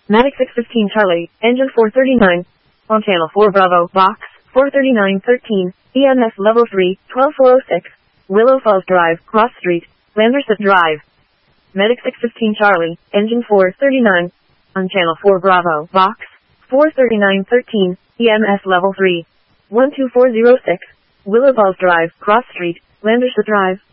Matic 615 Charlie, engine 439. On channel 4 Bravo, box, 43913, EMS level 3, 12406, Willow Falls Drive, Cross Street, Landerset Drive. Medic 615 Charlie, engine 439. On channel 4 Bravo, box, 43913, EMS level 3, 12406, Willow Falls Drive, Cross Street, Landerset Drive.